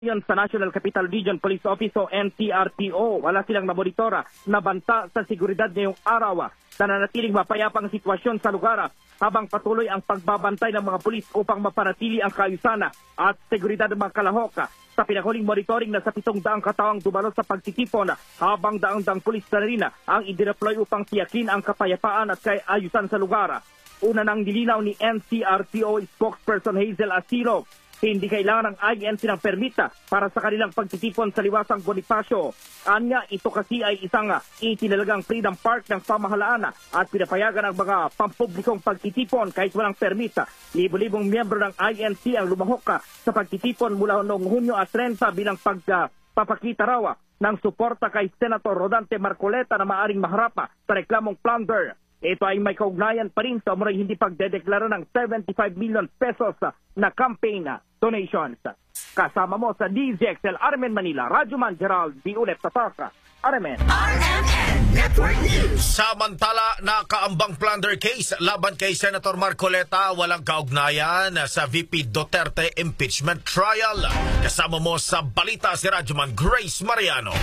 Yon sa National Capital Region Police Office o NCRPO, wala silang namonitora na banta sa seguridad ngayong araw na nanatiling mapayapang sitwasyon sa lugar habang patuloy ang pagbabantay ng mga pulis upang mapanatili ang kaayusan at seguridad ng mga kalahok. Sa pinahuling monitoring na sa 700 katawang dumalo sa pagtitipon habang daang-daang pulis na rin ang idineploy upang tiyakin ang kapayapaan at kaayusan sa lugar. Una nang nilinaw ni NCRPO spokesperson Hazel Asiro, hindi kailangan ng INC ng permita para sa kanilang pagtitipon sa liwasang Bonifacio. Anya, ito kasi ay isang itinalagang freedom park ng pamahalaan at pinapayagan ang mga pampublikong pagtitipon kahit walang permita. Libo-libong miyembro ng INC ang lumahok sa pagtitipon mula noong Hunyo at 30 bilang pagpapakita raw ng suporta kay Senator Rodante Marcoleta na maaring maharap sa reklamong plunder. Ito ay may kaugnayan pa rin sa umurang hindi pagdedeklara ng 75 million pesos na campaign donations. Kasama mo sa DZXL Armen Manila, Radyoman Gerald B. Ulet Tataka, Armen. RMN Network News. Samantala, nakaambang plunder case laban kay Senator Marcoleta walang kaugnayan sa VP Duterte impeachment trial. Kasama mo sa balita si Radyoman Grace Mariano.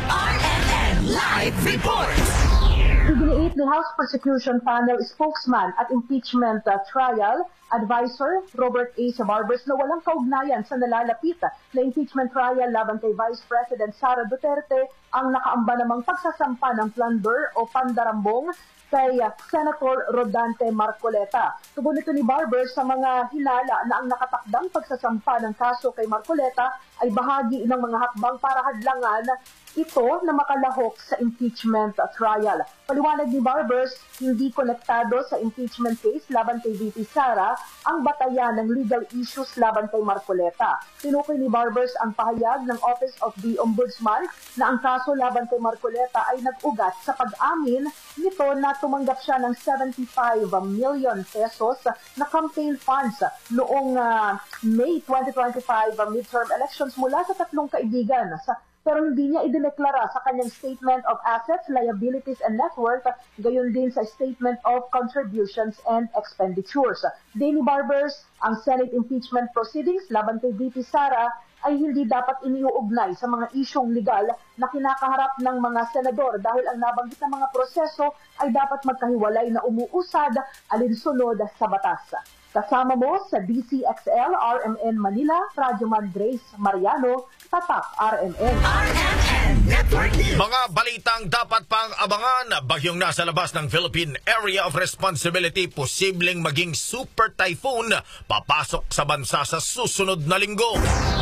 RMN Live Reports. Iginiit ni House Prosecution Panel spokesman at impeachment trial advisor Robert A. Sabarbers na walang kaugnayan sa nalalapit na impeachment trial laban kay Vice President Sara Duterte ang nakaamba namang pagsasampa ng plunder o pandarambong kay Senator Rodante Marcoleta. Tugon ito ni Barbers sa mga hinala na ang nakatakdang pagsasampa ng kaso kay Marcoleta ay bahagi ng mga hakbang para hadlangan ito na makalahok sa impeachment trial. Paliwanag ni Barbers, hindi konektado sa impeachment case laban kay VP Sara ang batayan ng legal issues laban kay Marcoleta. Tinukoy ni Barbers ang pahayag ng Office of the Ombudsman na ang kaso laban kay Marcoleta ay nag-ugat sa pag-amin nito na tumanggap siya ng 75 million pesos na campaign funds noong May 2025 midterm elections mula sa tatlong kaibigan pero hindi niya idineklara sa kanyang Statement of Assets, Liabilities, and Net Worth, gayon din sa Statement of Contributions and Expenditures. Danny Barbers, ang Senate impeachment proceedings laban kay VP Sara ay hindi dapat iniuugnay sa mga isyong legal na kinakaharap ng mga senador dahil ang nabanggit na mga proseso ay dapat magkahiwalay na umuusad alinsunod sa batas. Kasama mo sa DCXL RMN Manila, Radyoman Grace Mariano, Tatak RMN. RMN Network News. Mga balitang dapat pang abangan. Bagyong nasa labas ng Philippine Area of Responsibility, posibleng maging super typhoon papasok sa bansa sa susunod na linggo.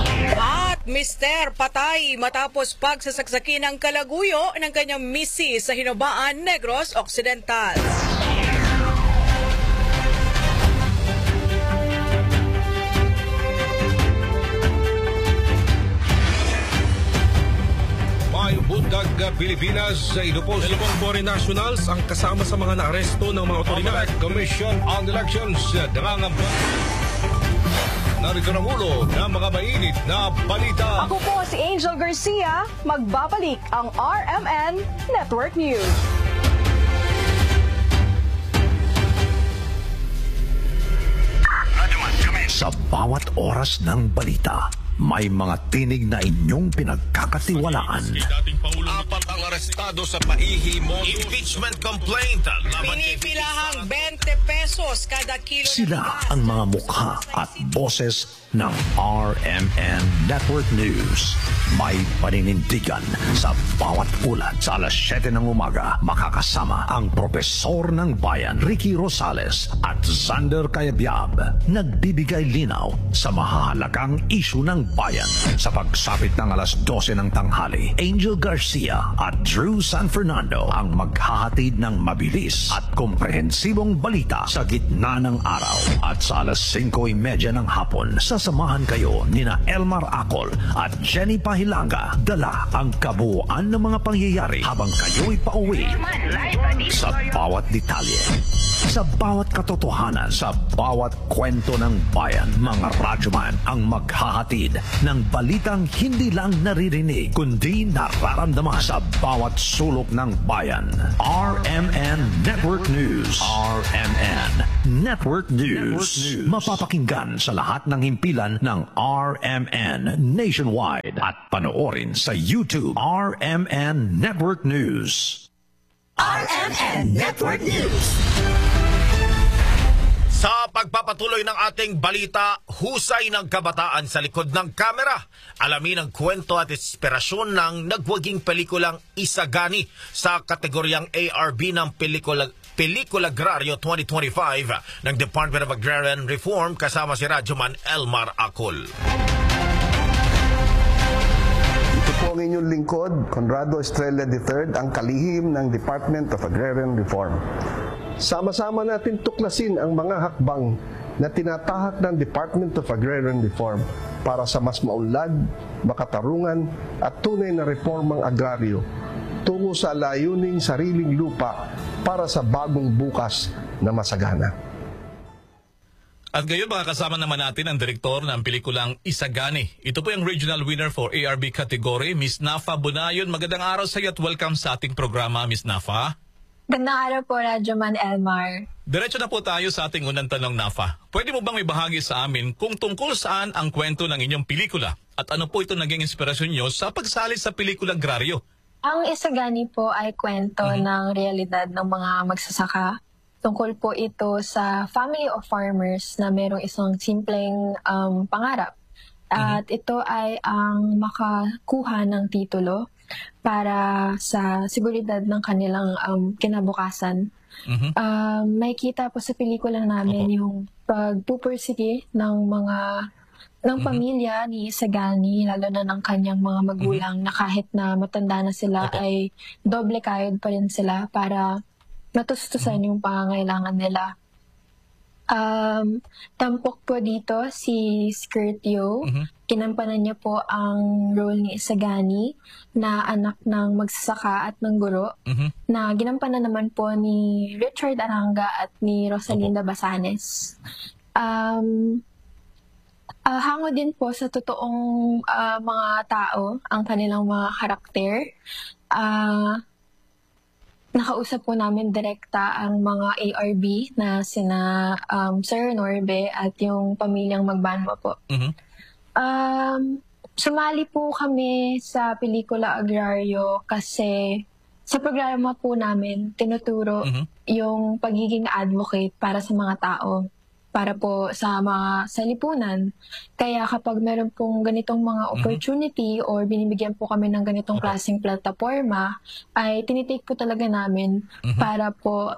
At Mr. Patay matapos pagsasaksakin ng kalaguyo ng kanyang misi sa Hinobaan, Negros Occidental. Bundag Pilipinas sa Ilocos. Dalawang foreign nationals ang kasama sa mga naaresto ng mga otoridad. Commission on Elections nangangamba. Narito ang ulo ng mga mainit na balita. Ako po si Angel Garcia. Magbabalik ang RMN Network News. Sa bawat oras ng balita, may mga tinig na inyong pinagkakatiwalaan. Apat ang arestado sa paihimos. Impeachment complaint. Pinipilahang 20 pesos kada kilo. Sila ang mga mukha at boses ng RMN Network News. May paninindigan sa bawat ulat. Sa alas 7 ng umaga, makakasama ang Propesor ng Bayan, Ricky Rosales at Xander Cayabyab. Nagbibigay linaw sa mahahalagang isyu ng bayan. Sa pagsapit ng alas 12 ng tanghali, Angel Garcia at Drew San Fernando ang maghahatid ng mabilis at komprehensibong balita sa gitna ng araw. At sa alas 5:30 ng hapon, sasamahan kayo nina Elmar Acol at Jenny Pahilanga. Dala ang kabuuan ng mga pangyayari habang kayo'y pauwi sa bawat detalye, sa bawat katotohanan, sa bawat kwento ng bayan. Mga radyoman ang maghahatid ng balitang hindi lang naririnig kundi nararamdaman sa bawat sulok ng bayan. RMN Network News. RMN Network News. Mapapakinggan sa lahat ng himpilan ng RMN nationwide at panoorin sa YouTube RMN Network News. RMN Network News. Sa pagpapatuloy ng ating balita, husay ng kabataan sa likod ng kamera. Alamin ang kwento at inspirasyon ng nagwaging pelikulang Isagani sa kategoryang ARB ng Pelikula Agrario 2025 ng Department of Agrarian Reform kasama si Radyoman Elmar Acol. Ito po ang inyong lingkod, Conrado Estrella III, ang kalihim ng Department of Agrarian Reform. Sama-sama natin tuklasin ang mga hakbang na tinatahak ng Department of Agrarian Reform para sa mas maunlad, makatarungan at tunay na reformang agraryo tungo sa layuning sariling lupa para sa bagong bukas na masagana. At ngayon makakasama naman natin ang direktor ng pelikulang Isagani. Ito po yung regional winner for ARB category, Miss Nafa Bunayon. Magandang araw sa iyo at welcome sa ating programa, Miss Nafa. Magandang araw po, Radyoman Elmar. Diretso na po tayo sa ating unang tanong, Nafa. Pwede mo bang ibahagi sa amin kung tungkol saan ang kwento ng inyong pelikula? At ano po ito naging inspirasyon nyo sa pagsali sa Pelikula Agrario? Ang Isagani po ay kwento ng realidad ng mga magsasaka. Tungkol po ito sa family of farmers na merong isang simpleng pangarap. At ito ay ang makakuha ng titulo para sa seguridad ng kanilang kinabukasan. May kita po sa pelikula namin yung pagpupursige ng pamilya ni Isagani, lalo na ng kanyang mga magulang, na kahit na matanda na sila ay doble kayod pa rin sila para matustusan yung pangangailangan nila. Tampok po dito si Skirtio. Kinampanan niya po ang role ni Isagani na anak ng magsasaka at ng guro, na ginampanan naman po ni Richard Aranga at ni Rosalinda Basanes. Hango din po sa totoong mga tao ang kanilang mga karakter. Nakausap po namin direkta ang mga ARB na sina Sir Norbe at yung pamilyang Magbanwa po. Sumali po kami sa Pelikula Agrario kasi sa programa po namin tinuturo yung pagiging advocate para sa mga tao, para po sa mga salipunan. Kaya kapag meron pong ganitong mga opportunity or binibigyan po kami ng ganitong klaseng plataforma, ay tinitake po talaga namin para po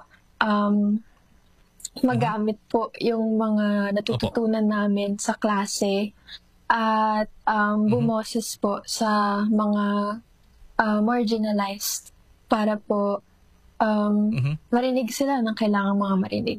magamit po yung mga natututunan namin sa klase at bumoses po sa mga marginalized para po marinig sila ng kailangan mga marinig.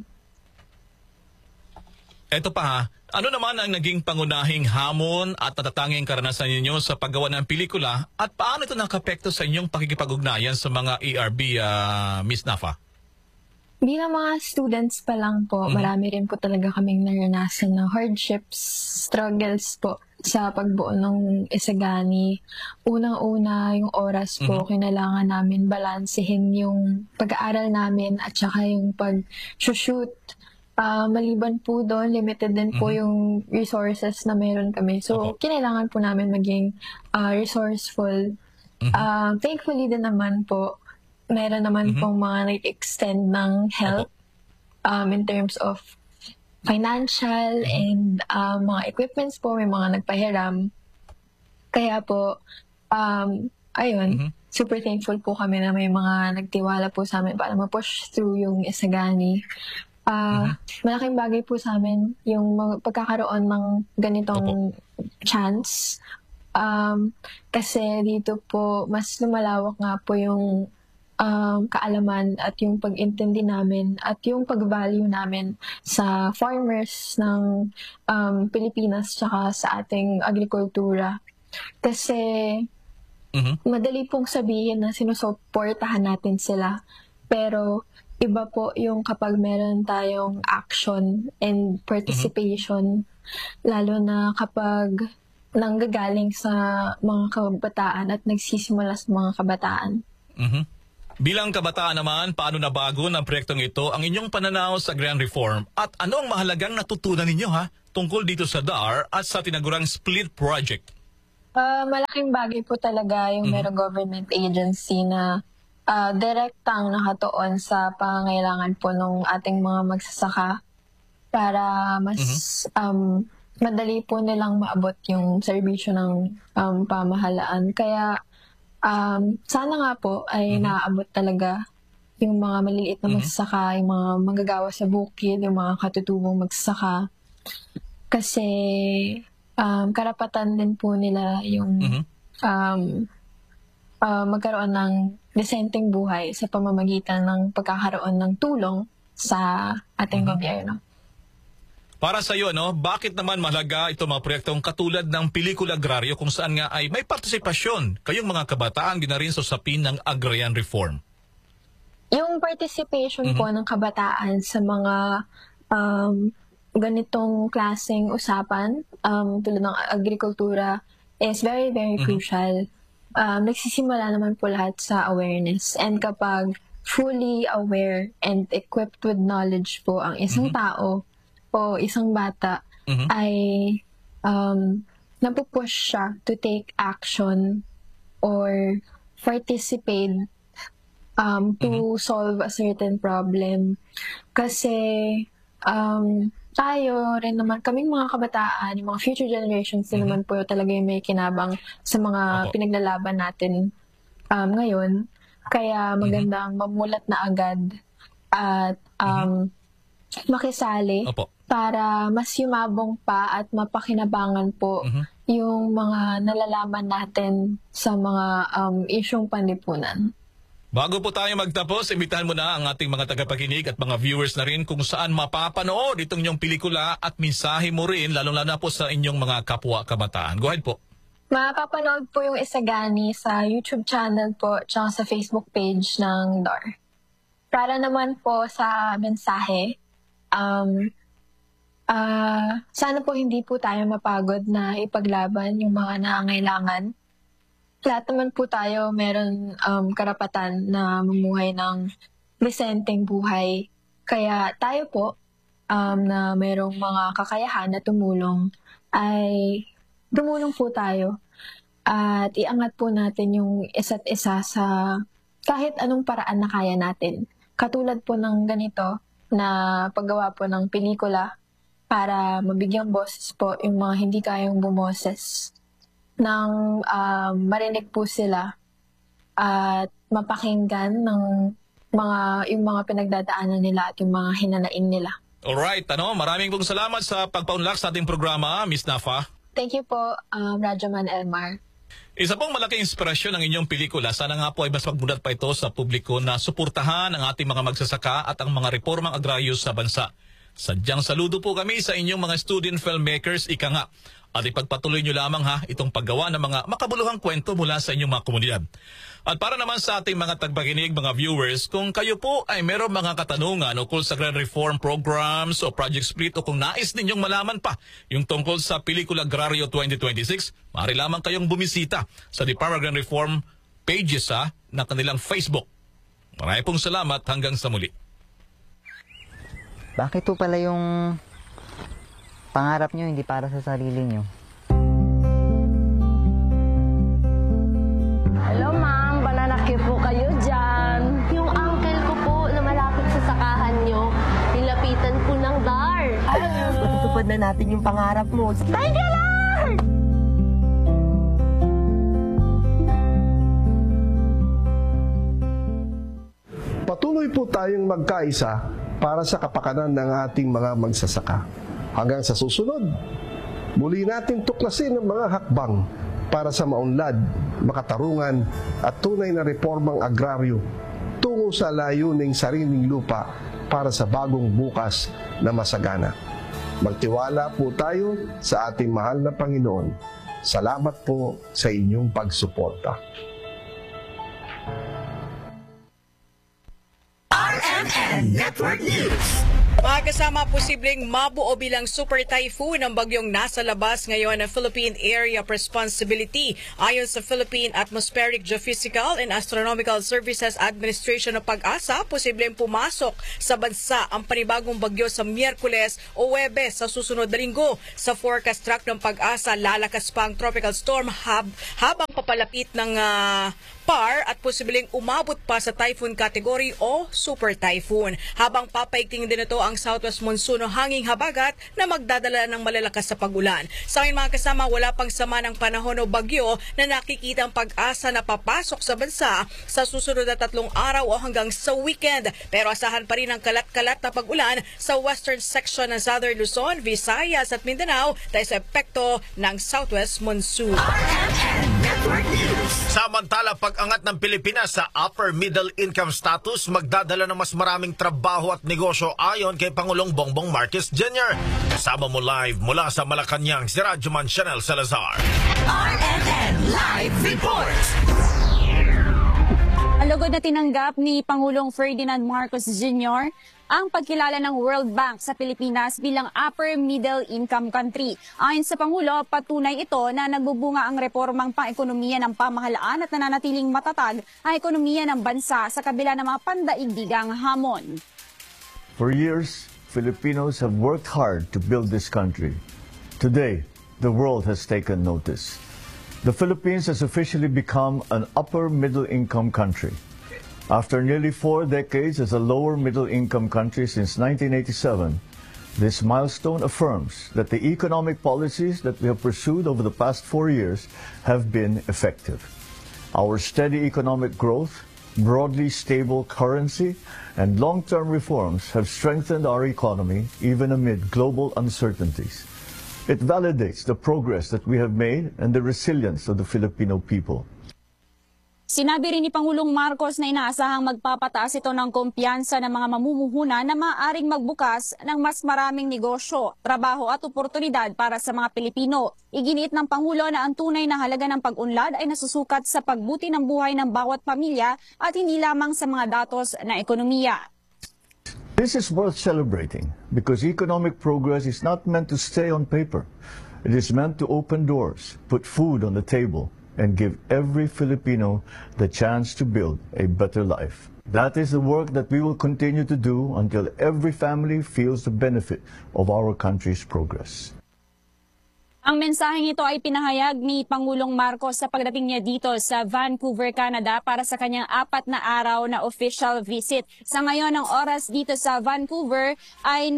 Eto pa ha, ano naman ang naging pangunahing hamon at natatanging karanasan ninyo sa paggawa ng pelikula at paano ito nakapekto sa inyong pakikipag-ugnayan sa mga ARB, Miss Nafa? Bilang mga students pa lang po, marami rin po talaga kaming naranasan ng hardships, struggles po sa pagbuo ng Isagani. Unang-una, yung oras po, kinailangan namin balansehin yung pag-aaral namin at saka yung pag-shoot. Maliban po doon, limited din po yung resources na meron kami. So, kinailangan po namin maging resourceful. Thankfully din naman po, meron naman pong mga nag-extend ng help in terms of financial and mga equipments po, may mga nagpahiram. Kaya po, ayun, super thankful po kami na may mga nagtiwala po sa amin para ma-push through yung Isagani. Malaking bagay po sa amin yung pagkakaroon ng ganitong chance. Kasi dito po, mas lumalawak nga po yung kaalaman at yung pag-intindi namin at yung pag-value namin sa farmers ng Pilipinas tsaka sa ating agrikultura. Kasi madali pong sabihin na sinusuportahan natin sila. Pero iba po yung kapag meron tayong action and participation, lalo na kapag nanggagaling sa mga kabataan at nagsisimula sa mga kabataan. Bilang kabataan naman, paano nabago ng proyektong ito ang inyong pananaw sa Grand Reform? At ano ang mahalagang natutunan ninyo tungkol dito sa DAR at sa tinagurang Split Project? Malaking bagay po talaga yung merong government agency na direktang nakatuon sa pangangailangan po ng ating mga magsasaka para mas madali po nilang maabot yung serbisyo ng pamahalaan. Kaya sana nga po ay naaabot talaga yung mga maliliit na magsasaka, yung mga manggagawa sa bukid, yung mga katutubong magsasaka. Kasi karapatan din po nila yung magkaroon ng desenteng buhay sa pamamagitan ng pagkakaroon ng tulong sa ating gobyerno. Para sa iyo, bakit naman mahalaga itong mga proyektong katulad ng Pelikula Agrario kung saan nga ay may partisipasyon kayong mga kabataan din na rin sa usapin ng agrarian reform? Yung participation po ng kabataan sa mga ganitong klaseng usapan tulad ng agrikultura is very, very crucial. Nagsisimula naman po lahat sa awareness. And kapag fully aware and equipped with knowledge po ang isang tao o isang bata ay napupush siya to take action or participate to solve a certain problem. Kasi tayo rin naman, kaming mga kabataan, yung mga future generations din naman po talaga yung may kinabang sa mga pinaglalaban natin ngayon. Kaya magandang mamulat na agad at makisali para mas yumabong pa at mapakinabangan po yung mga nalalaman natin sa mga isyong panlipunan. Bago po tayo magtapos, imbitahan mo na ang ating mga tagapakinig at mga viewers na rin kung saan mapapanood itong inyong pelikula at mensahe mo rin, lalong-lalo na po sa inyong mga kapwa kabataan. Go ahead po. Mapapanood po yung Isagani sa YouTube channel po at sa Facebook page ng DAR. Para naman po sa mensahe, sana po hindi po tayo mapagod na ipaglaban yung mga nangangailangan. Lahat naman po tayo meron karapatan na mamuhay ng desenteng buhay. Kaya tayo po na merong mga kakayahan na tumulong ay tumulong po tayo at iangat po natin yung isa't isa sa kahit anong paraan na kaya natin. Katulad po ng ganito na paggawa po ng pelikula para mabigyang boses po yung mga hindi kayang bumoses nang marinig po sila at mapakinggan ng yung mga pinagdadaanan nila at yung mga hinanaing nila. Alright, maraming pong salamat sa pagpaunlak sa ating programa, Miss Nafa. Thank you po, Radyoman Elmar. Isa pong malaking inspirasyon ng inyong pelikula. Sana nga po ay mas magmulat pa ito sa publiko na suportahan ang ating mga magsasaka at ang mga reformang agraryo sa bansa. Sadyang saludo po kami sa inyong mga student filmmakers, ika nga. At ipagpatuloy nyo lamang itong paggawa ng mga makabuluhang kwento mula sa inyong mga komunidad. At para naman sa ating mga tagpakinig, mga viewers, kung kayo po ay meron mga katanungan ukol sa Grand Reform programs o Project Split o kung nais ninyong malaman pa yung tungkol sa Pelikula Agrario 2026, maaari lamang kayong bumisita sa Department of Grand Reform pages na kanilang Facebook. Maraming pong salamat, hanggang sa muli. Bakit po pala yung pangarap nyo hindi para sa sarili nyo? Hello ma'am, banana cue po kayo dyan. Yung uncle ko po na malapit sa sakahan nyo, nilapitan po ng DAR. Ay, matutupad na natin yung pangarap mo. Thank you, Lord! Patuloy po tayong magkaisa para sa kapakanan ng ating mga magsasaka. Hanggang sa susunod, muli nating tuklasin ang mga hakbang para sa maunlad, makatarungan at tunay na reformang agraryo tungo sa layuning sariling lupa para sa bagong bukas na masagana. Magtiwala po tayo sa ating mahal na Panginoon. Salamat po sa inyong pagsuporta. RMN Network News. Mga kasama, posibleng mabuo bilang super typhoon ang bagyong nasa labas ngayon ng Philippine Area of Responsibility. Ayon sa Philippine Atmospheric Geophysical and Astronomical Services Administration ng PAG-ASA, posibleng pumasok sa bansa ang panibagong bagyo sa Miyerkules o Huwebes sa susunod na linggo. Sa forecast track ng PAG-ASA, lalakas pa ang tropical storm habang papalapit ng PAR at posibleng umabot pa sa typhoon category o super typhoon. Habang papaigting din ito ang southwest monsoon o hanging habagat na magdadala ng malalakas sa pag-ulan. Sa akin mga kasama, wala pang sama ng panahon o bagyo na nakikita ang PAG-ASA na papasok sa bansa sa susunod na 3 araw o hanggang sa weekend. Pero asahan pa rin ang kalat-kalat na pag-ulan sa western section ng Southern Luzon, Visayas at Mindanao dahil sa epekto ng southwest monsoon. Samantala, pag-angat ng Pilipinas sa upper middle income status magdadala ng mas maraming trabaho at negosyo ayon kay Pangulong Bongbong Marcos Jr. Kasama mo live mula sa Malacanang si Radyoman Chanel Salazar. RMN Live Report. Alugod na tinanggap ni Pangulong Ferdinand Marcos Jr. ang pagkilala ng World Bank sa Pilipinas bilang upper middle income country. Ayon sa Pangulo, patunay ito na nagbubunga ang reformang pang-ekonomiya ng pamahalaan at nananatiling matatag ang ekonomiya ng bansa sa kabila ng mga pandaigdigang hamon. For years, Filipinos have worked hard to build this country. Today, the world has taken notice. The Philippines has officially become an upper middle income country. After nearly 4 decades as a lower middle income country since 1987, this milestone affirms that the economic policies that we have pursued over the past 4 years have been effective. Our steady economic growth, broadly stable currency, and long-term reforms have strengthened our economy even amid global uncertainties. It validates the progress that we have made and the resilience of the Filipino people. Sinabi rin ni Pangulong Marcos na inaasahang magpapataas ito ng kumpiyansa ng mga mamumuhunan na maaaring magbukas ng mas maraming negosyo, trabaho at oportunidad para sa mga Pilipino. Iginiit ng Pangulo na ang tunay na halaga ng pag-unlad ay nasusukat sa pagbuti ng buhay ng bawat pamilya at hindi lamang sa mga datos na ekonomiya. This is worth celebrating because economic progress is not meant to stay on paper. It is meant to open doors, put food on the table, and give every Filipino the chance to build a better life. That is the work that we will continue to do until every family feels the benefit of our country's progress. Ang mensaheng ito ay pinahayag ni Pangulong Marcos sa pagdating niya dito sa Vancouver, Canada para sa kanyang 4 na araw na official visit. Sa ngayon, ang oras dito sa Vancouver ay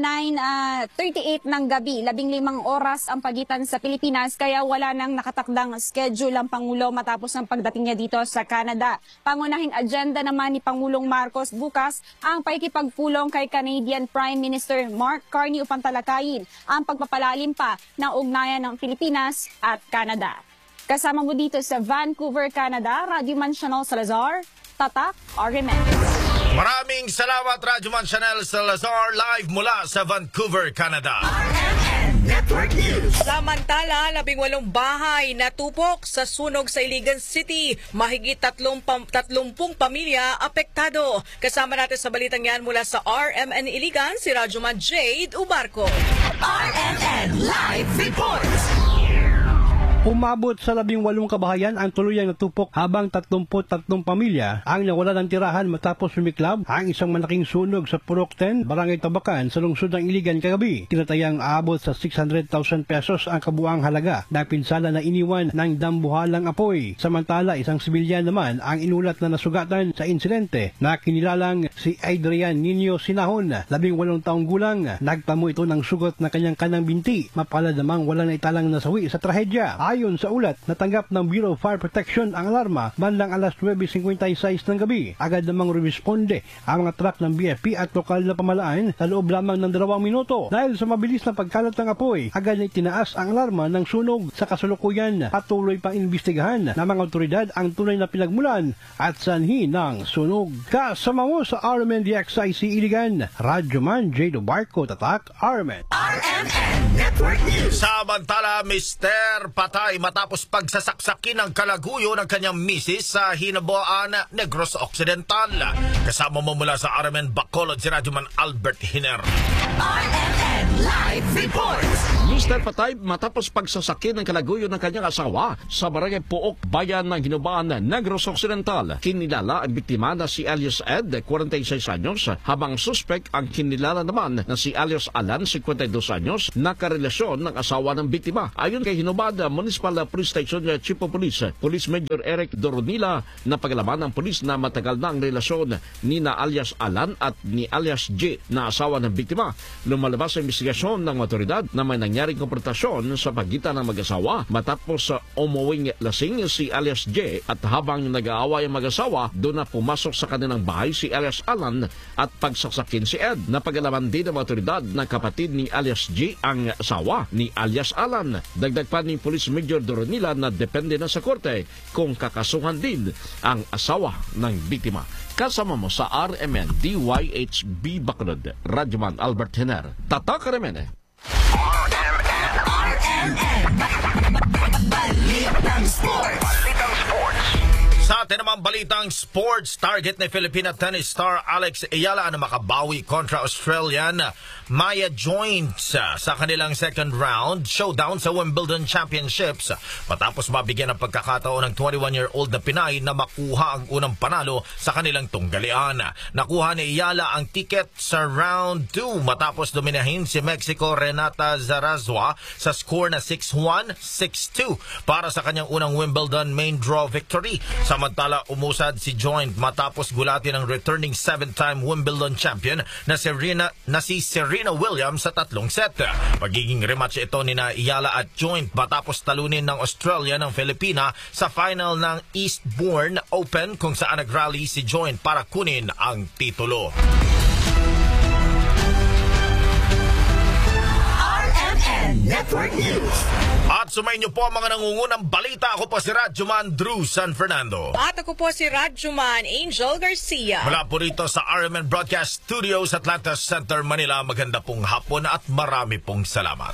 9:38 ng gabi. 15 oras ang pagitan sa Pilipinas kaya wala nang nakatakdang schedule ang Pangulo matapos ang pagdating niya dito sa Canada. Pangunahing agenda naman ni Pangulong Marcos bukas ang pakikipagpulong kay Canadian Prime Minister Mark Carney upang talakayin ang pagpapalalim pa ng ugnayan ng Pilipinas at Canada. Kasama mo dito sa Vancouver, Canada, Radyoman Chanel Salazar, Tatak, RMN. Maraming salamat, Radyoman Chanel Salazar, live mula sa Vancouver, Canada. Network News. Samantala, 18 bahay natupok sa sunog sa Iligan City. Mahigit 30 pamilya apektado. Kasama natin sa balitang yan mula sa RMN Iligan, si Radyoman Jade Ubarco. RMN Live Report. Umabot sa 18 kabahayan ang tuluyang natupok habang 33 pamilya ang nawala ng tirahan matapos sumiklab ang isang malaking sunog sa Purok 10, Barangay Tabakan sa lungsod ng Iligan kagabi. Tinatayang aabot sa 600,000 pesos ang kabuang halaga na pinsala na iniwan ng dambuhalang apoy. Samantala, isang sibilyan naman ang inulat na nasugatan sa insidente na kinilalang si Adrian Nino Sinahon, 18 taong gulang. Nagtamo ito ng sugat na kanyang kanang binti. Mapalad namang walang naitalang nasawi sa trahedya. Ayon sa ulat, natanggap ng Bureau of Fire Protection ang alarma bandang alas 9:56 ng gabi. Agad namang rumisponde ang mga truck ng BFP at lokal na pamahalaan sa loob lamang ng 2 minuto. Dahil sa mabilis na pagkalat ng apoy, agad na itinaas ang alarma ng sunog. Sa kasalukuyan, patuloy pang imbestigahan ng mga otoridad ang tunay na pinagmulan at sanhi ng sunog. Kasama mo sa RMN DXIC Iligan, Radyoman Jade Ubarco, Tatak, RMN. RMN Network News. Samantala, Mr. Patay napatay matapos pagsasaksakin ng kalaguyo ng kanyang misis sa Hinaboan, Negros Occidental. Kasama mo mula sa RMN Bacolod si Radyoman Albert Hiner. RMN Live Report. Mister patay matapos pagsasakin ng kalaguyo ng kanyang asawa sa Barangay Pook, Bayan ng Hinaboan, Negros Occidental. Kinilala ang biktima na si Alias Ed, 46 anyos, habang suspect ang kinilala naman na si Alias Alan, 52 anyos, na karelasyon ng asawa ng biktima. Ayon kay Hinobad Municipal Police Station Chief of Police, Police Major Eric Doronila, na paglaman ng pulis na matagal na ang relasyon ni na Alias Alan at ni Alias J na asawa ng biktima. Lumalabas sa investigasyon ng otoridad na may nangyaring konfrontasyon sa pagitan ng mag-asawa matapos umuwing lasing si Alias J, at habang nag-aaway ang mag-asawa, doon na pumasok sa kanilang bahay si Alias Alan at pagsaksakin si Ed. Napagalaman din ng otoridad na kapatid ni Alias J ang asawa ni Alias Alan. Dagdag pa ni Police Major Doronila na depende na sa korte kung kakasuhan din ang asawa ng biktima. Kasama mo sa RMN DYHB Bacolod, Radyoman Albert Hiner. Tatak RMN. Balitang Sports. Sa atin namang balitang sports, target ni Filipina tennis star Alex Ayala na makabawi kontra Australian Maya Joins sa kanilang second round showdown sa Wimbledon Championships matapos mabigyan ng pagkakataon ng 21-year-old na Pinay na makuha ang unang panalo sa kanilang tunggalian. Nakuha ni Ayala ang ticket sa round 2 matapos dominahin si Mexico Renata Zarazua sa score na 6-1, 6-2 para sa kanyang unang Wimbledon main draw victory. Samantala, umusad si Joint matapos gulatin ang returning 7-time Wimbledon champion na si Serena Williams sa 3 set. Magiging rematch ito ni Ayala at Joint matapos talunin ng Australia ng Filipina sa final ng Eastbourne Open kung saan nag-rally si Joint para kunin ang titulo. Network News. At sumayin niyo po ang mga nangungunang balita. Ako po si Radyoman Drew San Fernando. At ako po si Radyoman Angel Garcia. Mula po rito sa RMN Broadcast Studios, Atlanta Center, Manila. Maganda pong hapon at marami pong salamat.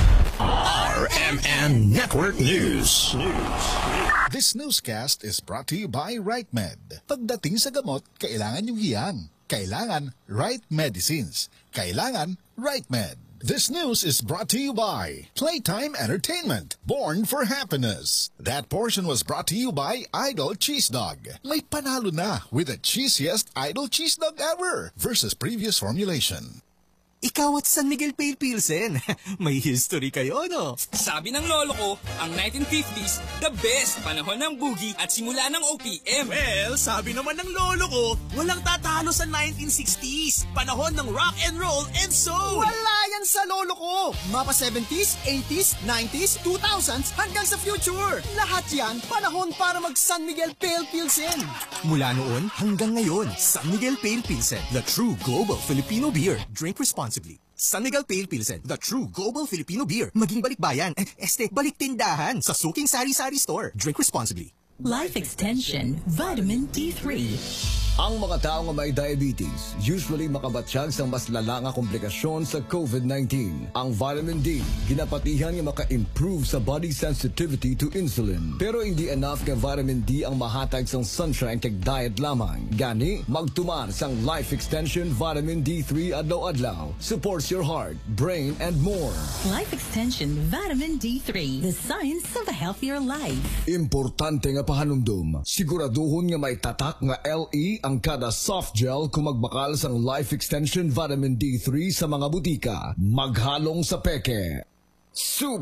RMN Network News. This newscast is brought to you by RightMed. Pagdating sa gamot, kailangan yung hiyang. Kailangan Right Medicines. Kailangan RightMed. This news is brought to you by Playtime Entertainment, born for happiness. That portion was brought to you by Idol Cheese Dog. May panalo na with the cheesiest Idol Cheese Dog ever versus previous formulation. Ikaw at San Miguel Pale Pilsen. May history kayo, no? Sabi ng lolo ko, ang 1950s, the best panahon ng boogie at simula ng OPM. Well, sabi naman ng lolo ko, walang tatalo sa 1960s. Panahon ng rock and roll and soul. Wala yan sa lolo ko. Mapa 70s, 80s, 90s, 2000s, hanggang sa future. Lahat yan, panahon para mag San Miguel Pale Pilsen. Mula noon hanggang ngayon, San Miguel Pale Pilsen, the true global Filipino beer. Drink responsibly. San Miguel Pale Pilsen, the true global Filipino beer. Maging balikbayan, balik tindahan sa suking sari-sari store. Drink responsibly. Life Extension Vitamin D3. Ang mga taong may diabetes usually makabatsyag sa mas lalang komplikasyon sa COVID-19. Ang vitamin D, ginapatihan nga maka-improve sa body sensitivity to insulin. Pero hindi enough kay vitamin D ang mahatag sang sunshine kay diet lamang. Gani, magtumar sang Life Extension Vitamin D3 adlaw-adlaw. Supports your heart, brain, and more. Life Extension Vitamin D3, the science of a healthier life. Importante nga pahanumdum, siguraduhon nga may tatak nga LE ang kada soft gel kung magbakal sang Life Extension Vitamin D3 sa mga butika. Maghalong sa peke.